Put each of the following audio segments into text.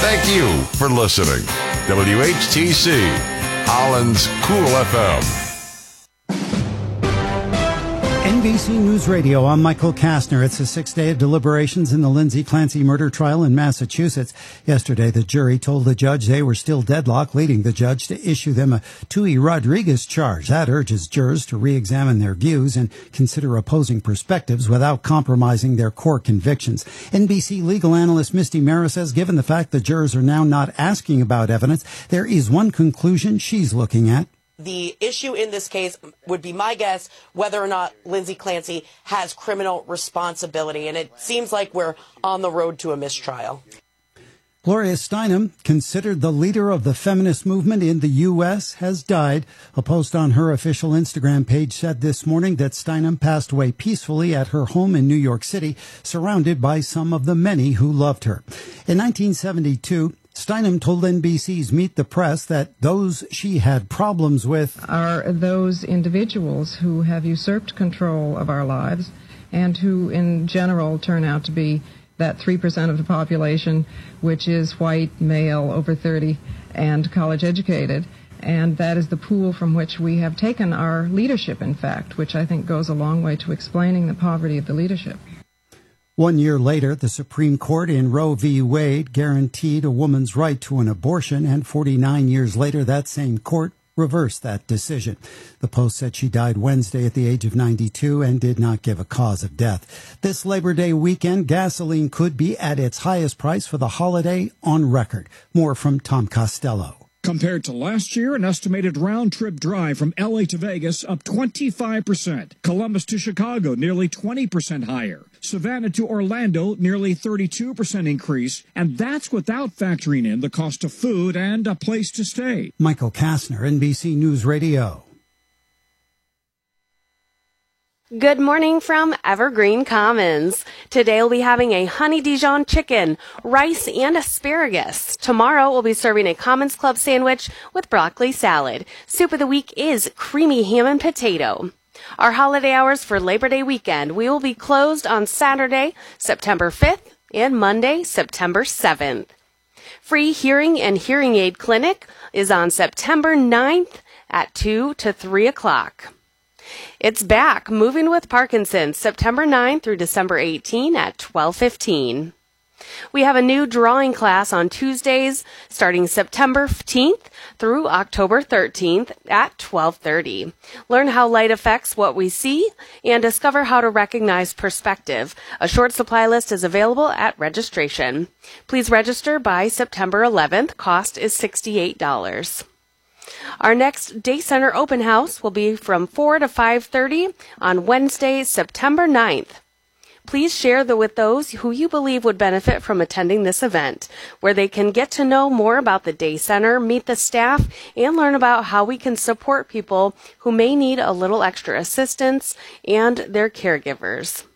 Thank you for listening. WHTC, Holland's Cool FM. NBC News Radio, I'm Michael Kastner. It's the sixth day of deliberations in the Lindsay Clancy murder trial in Massachusetts. Yesterday, the jury told the judge they were still deadlocked, leading the judge to issue them a Tui Rodriguez charge. That urges jurors to re-examine their views and consider opposing perspectives without compromising their core convictions. NBC legal analyst Misty Mara says given the fact the jurors are now not asking about evidence, there is one conclusion she's looking at. The issue in this case would be my guess whether or not Lindsay Clancy has criminal responsibility. And it seems like we're on the road to a mistrial. Gloria Steinem, considered the leader of the feminist movement in the U.S., has died. A post on her official Instagram page said this morning that Steinem passed away peacefully at her home in New York City, surrounded by some of the many who loved her. In 1972, Steinem told NBC's Meet the Press that those she had problems with are those individuals who have usurped control of our lives and who in general turn out to be that 3% of the population which is white, male, over 30, and college educated. And that is the pool from which we have taken our leadership, in fact, which I think goes a long way to explaining the poverty of the leadership. 1 year later, the Supreme Court in Roe v. Wade guaranteed a woman's right to an abortion, and 49 years later, that same court reversed that decision. The Post said she died Wednesday at the age of 92 and did not give a cause of death. This Labor Day weekend, gasoline could be at its highest price for the holiday on record. More from Tom Costello. Compared to last year, an estimated round-trip drive from L.A. to Vegas up 25%. Columbus to Chicago, nearly 20% higher. Savannah to Orlando, nearly 32% increase. And that's without factoring in the cost of food and a place to stay. Michael Kastner, NBC News Radio. Good morning from Evergreen Commons. Today we'll be having a honey Dijon chicken, rice, and asparagus. Tomorrow we'll be serving a Commons Club sandwich with broccoli salad. Soup of the week is creamy ham and potato. Our holiday hours for Labor Day weekend. We will be closed on Saturday, September 5th, and Monday, September 7th. Free hearing and hearing aid clinic is on September 9th at 2 to 3 o'clock. It's back, Moving with Parkinson's, September 9 through December 18 at 12:15. We have a new drawing class on Tuesdays starting September 15th through October 13th at 12:30. Learn how light affects what we see and discover how to recognize perspective. A short supply list is available at registration. Please register by September 11th. Cost is $68. Our next Day Center open house will be from 4 to 5:30 on Wednesday, September 9th. Please share with those who you believe would benefit from attending this event, where they can get to know more about the Day Center, meet the staff, and learn about how we can support people who may need a little extra assistance and their caregivers.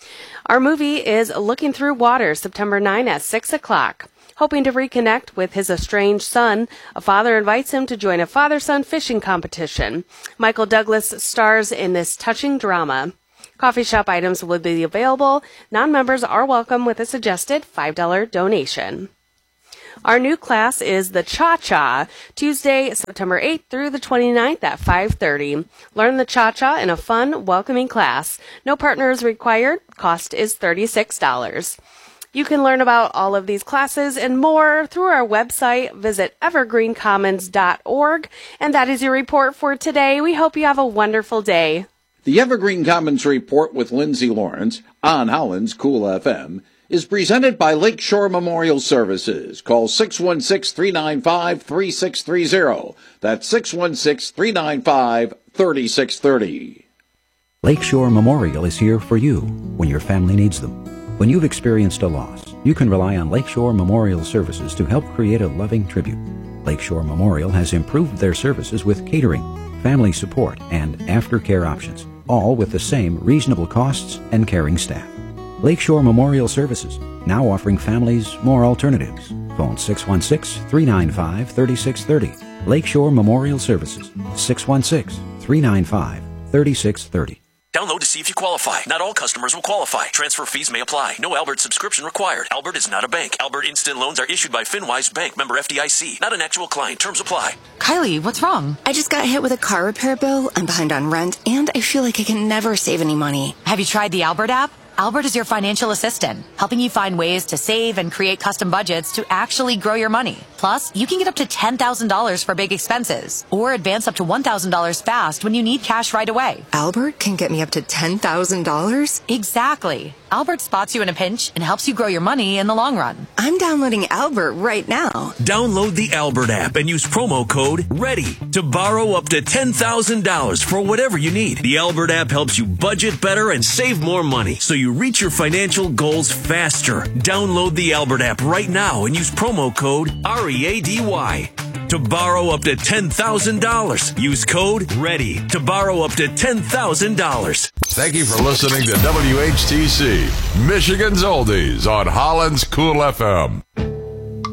Our movie is Looking Through Water, September 9 at 6 o'clock. Hoping to reconnect with his estranged son, a father invites him to join a father-son fishing competition. Michael Douglas stars in this touching drama. Coffee shop items will be available. Non-members are welcome with a suggested $5 donation. Our new class is the Cha-Cha, Tuesday, September 8th through the 29th at 5:30. Learn the Cha-Cha in a fun, welcoming class. No partners required. Cost is $36. You can learn about all of these classes and more through our website. Visit evergreencommons.org. And that is your report for today. We hope you have a wonderful day. The Evergreen Commons Report with Lindsay Lawrence on Holland's Cool FM is presented by Lakeshore Memorial Services. Call 616-395-3630. That's 616-395-3630. Lakeshore Memorial is here for you when your family needs them. When you've experienced a loss, you can rely on Lakeshore Memorial Services to help create a loving tribute. Lakeshore Memorial has improved their services with catering, family support, and aftercare options, all with the same reasonable costs and caring staff. Lakeshore Memorial Services, now offering families more alternatives. Phone 616-395-3630. Lakeshore Memorial Services, 616-395-3630. Download to see see if you qualify. Not all customers will qualify. Transfer fees may apply. No Albert subscription required. Albert is not a bank. Albert Instant Loans are issued by FinWise Bank, member FDIC. Not an actual client. Terms apply. Kylie, what's wrong? I just got hit with a car repair bill. I'm behind on rent, and I feel like I can never save any money. Have you tried the Albert app? Albert is your financial assistant, helping you find ways to save and create custom budgets to actually grow your money. Plus, you can get up to $10,000 for big expenses, or advance up to $1,000 fast when you need cash right away. Albert can get me up to $10,000? Exactly. Albert spots you in a pinch and helps you grow your money in the long run. I'm downloading Albert right now. Download the Albert app and use promo code READY to borrow up to $10,000 for whatever you need. The Albert app helps you budget better and save more money, so you reach your financial goals faster. Download the Albert app right now and use promo code READY to borrow up to $10,000. Use code READY to borrow up to $10,000. Thank you for listening to WHTC, Michigan's Oldies on Holland's Cool FM.